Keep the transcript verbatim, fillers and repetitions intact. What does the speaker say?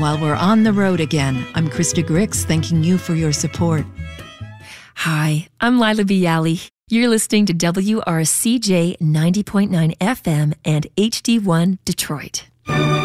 while we're on the road again. I'm Krista Grix, thanking you for your support. Hi, I'm Lila Bialy. You're listening to W R C J ninety point nine F M and H D one Detroit.